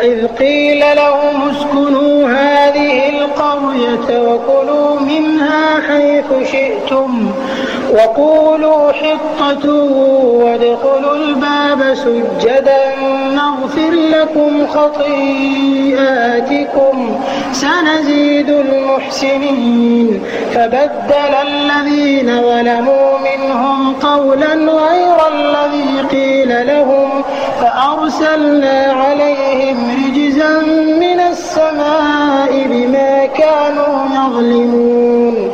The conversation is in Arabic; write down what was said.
وإذ قيل لهم اسكنوا هذه القرية وكلوا منها حيث شئتم وقولوا حطة وادخلوا الباب سجدا نغفر لكم خطيئاتكم سنزيد المحسنين فبدل الذين ظلموا منهم قولا غير الذي قيل لهم فأرسلنا عليهم رجزا من السماء بما كانوا يظلمون.